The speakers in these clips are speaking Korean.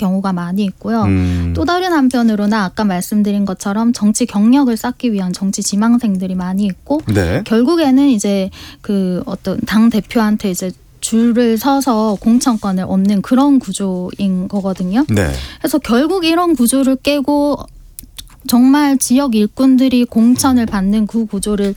경우가 많이 있고요. 또 다른 한편으로는 아까 말씀드린 것처럼 정치 경력을 쌓기 위한 정치 지망생들이 많이 있고 네. 결국에는 이제 그 어떤 당 대표한테 이제 줄을 서서 공천권을 얻는 그런 구조인 거거든요. 네. 그래서 결국 이런 구조를 깨고 정말 지역 일꾼들이 공천을 받는 그 구조를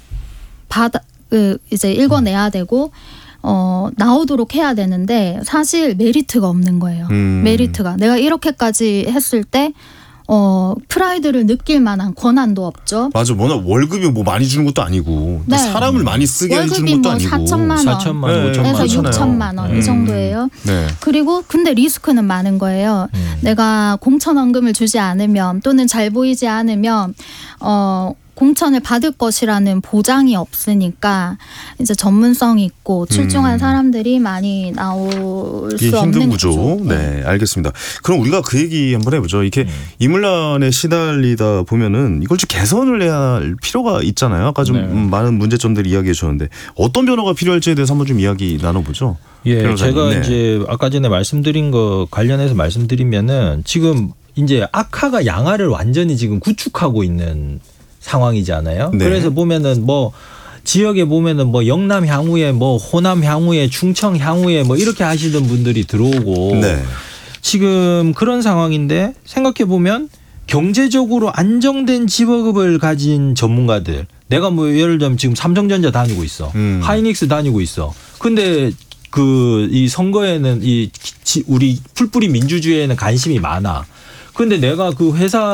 이제 읽어내야 되고 나오도록 해야 되는데 사실 메리트가 없는 거예요. 메리트가 내가 이렇게까지 했을 때 프라이드를 느낄 만한 권한도 없죠. 맞아. 워낙 월급이 뭐 많이 주는 것도 아니고 네. 사람을 많이 쓰게 해주는 것도 아니고. 4천만 원, 4천만 원, 5천만 에서 원. 6천만 원 이 정도예요. 네. 그리고 근데 리스크는 많은 거예요. 내가 공천원금을 주지 않으면 또는 잘 보이지 않으면 공천을 받을 것이라는 보장이 없으니까 이제 전문성 있고 출중한 사람들이 많이 나올 수 힘든 없는 구조. 네, 알겠습니다. 그럼 우리가 그 얘기 한번 해보죠. 이렇게 이물란에 시달리다 보면은 이걸 좀 개선을 해야 할 필요가 있잖아요. 아까 좀 많은 문제점들을 이야기해 주셨는데 어떤 변화가 필요할지에 대해서 한번 좀 이야기 나눠보죠. 예, 변호사님. 제가 네. 이제 아까 전에 말씀드린 거 관련해서 말씀드리면은 지금 이제 악화가 양화를 완전히 지금 구축하고 있는 상황이잖아요. 네. 그래서 보면은 뭐 지역에 보면은 뭐 영남 향후에 뭐 호남 향후에 충청 향후에 뭐 이렇게 하시던 분들이 들어오고 네. 지금 그런 상황인데 생각해 보면 경제적으로 안정된 직업을 가진 전문가들 내가 뭐 예를 들면 지금 삼성전자 다니고 있어. 하이닉스 다니고 있어. 근데 그 이 선거에는 우리 풀뿌리 민주주의에는 관심이 많아. 근데 내가 그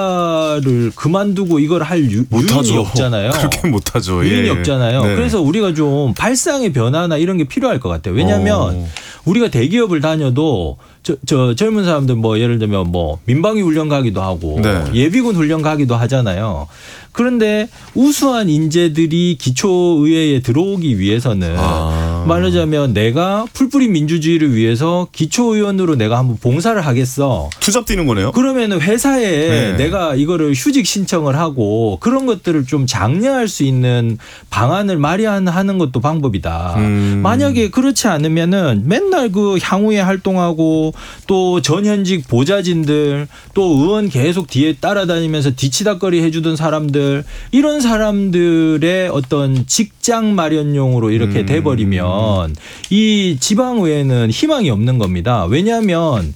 회사를 그만두고 이걸 할 유인이 없잖아요. 그렇게 못하죠. 유인이 예. 없잖아요. 네. 그래서 우리가 좀 발상의 변화나 이런 게 필요할 것 같아요. 왜냐하면 우리가 대기업을 다녀도 저 젊은 사람들 뭐 예를 들면 뭐 민방위 훈련 가기도 하고 네. 예비군 훈련 가기도 하잖아요. 그런데 우수한 인재들이 기초의회에 들어오기 위해서는 말하자면 내가 풀뿌리 민주주의를 위해서 기초의원으로 내가 한번 봉사를 하겠어. 투잡 뛰는 거네요. 그러면 회사에 네. 내가 이거를 휴직 신청을 하고 그런 것들을 좀 장려할 수 있는 방안을 마련하는 것도 방법이다. 만약에 그렇지 않으면은 맨날 그 향후에 활동하고 또 전현직 보좌진들 또 의원 계속 뒤에 따라다니면서 뒤치다거리 해주던 사람들 이런 사람들의 어떤 직장 마련용으로 이렇게 돼버리면 이 지방의회는 희망이 없는 겁니다. 왜냐하면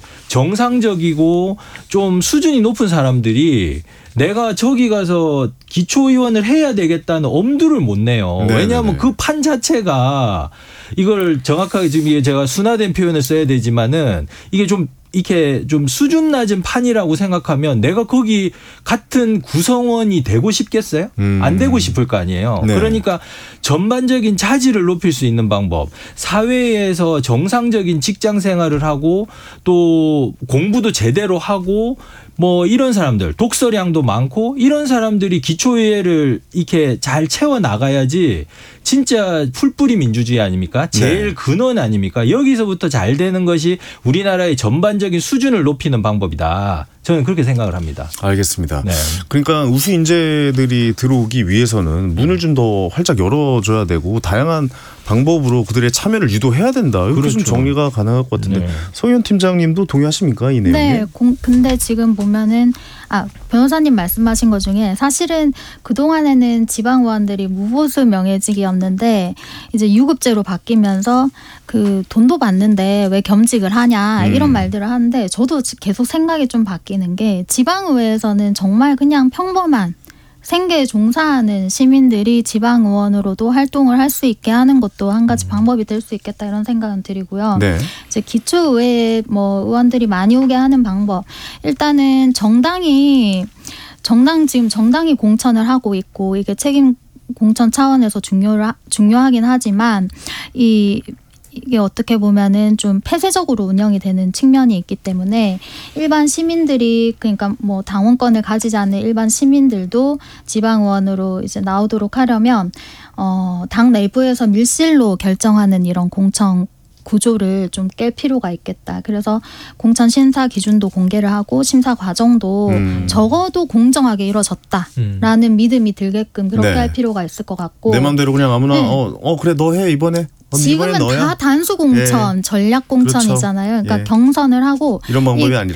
정상적이고 좀 수준이 높은 사람들이 내가 저기 가서 기초의원을 해야 되겠다는 엄두를 못 내요. 네네네. 왜냐하면 그 판 자체가 이걸 정확하게 지금 이게 제가 순화된 표현을 써야 되지만은 이게 좀 이렇게 좀 수준 낮은 판이라고 생각하면 내가 거기 같은 구성원이 되고 싶겠어요? 안 되고 싶을 거 아니에요. 네. 그러니까 전반적인 자질을 높일 수 있는 방법, 사회에서 정상적인 직장 생활을 하고 또 공부도 제대로 하고 뭐 이런 사람들 독서량도 많고 이런 사람들이 기초의회를 이렇게 잘 채워 나가야지 진짜 풀뿌리 민주주의 아닙니까? 제일 네. 근원 아닙니까? 여기서부터 잘 되는 것이 우리나라의 전반적인 수준을 높이는 방법이다. 저는 그렇게 생각을 합니다. 알겠습니다. 네. 그러니까 우수 인재들이 들어오기 위해서는 문을 좀 더 활짝 열어줘야 되고 다양한 방법으로 그들의 참여를 유도해야 된다. 이렇게 그렇죠. 좀 정리가 가능할 것 같은데 네. 서희연 팀장님도 동의하십니까? 이 내용에? 네, 근데 지금 보면은 변호사님 말씀하신 것 중에 사실은 그동안에는 지방 의원들이 무보수 명예직이었는데 이제 유급제로 바뀌면서 그 돈도 받는데 왜 겸직을 하냐 이런 말들을 하는데 저도 계속 생각이 좀 바뀌는 게 지방의회에서는 정말 그냥 평범한 생계에 종사하는 시민들이 지방의원으로도 활동을 할 수 있게 하는 것도 한 가지 방법이 될 수 있겠다 이런 생각은 드리고요. 네. 이제 기초의회 뭐 의원들이 많이 오게 하는 방법. 일단은 정당이 공천을 하고 있고 이게 책임 공천 차원에서 중요하긴 하지만 이게 어떻게 보면은 좀 폐쇄적으로 운영이 되는 측면이 있기 때문에 일반 시민들이 그러니까 뭐 당원권을 가지지 않는 일반 시민들도 지방의원으로 이제 나오도록 하려면 당 내부에서 밀실로 결정하는 이런 공천 구조를 좀 깰 필요가 있겠다. 그래서 공천 심사 기준도 공개를 하고 심사 과정도 적어도 공정하게 이루어졌다라는 믿음이 들게끔 그렇게 네. 할 필요가 있을 것 같고 내 마음대로 그냥 아무나 네. 그래 너 해 이번에. 지금은 다 단수 공천, 예. 전략 공천이잖아요. 그러니까 예. 경선을 하고 이런 방법이 아니라.